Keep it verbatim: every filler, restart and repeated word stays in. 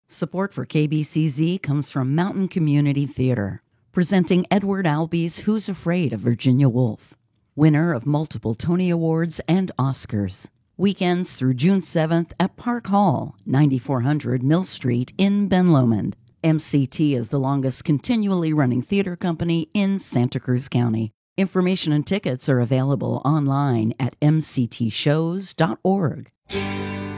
Support for K B C Z comes from Mountain Community Theater, presenting Edward Albee's Who's Afraid of Virginia Woolf, winner of multiple Tony Awards and Oscars. Weekends through June seventh at Park Hall, ninety-four hundred Mill Street in Ben Lomond. M C T is the longest continually running theater company in Santa Cruz County. Information and tickets are available online at m c t shows dot org.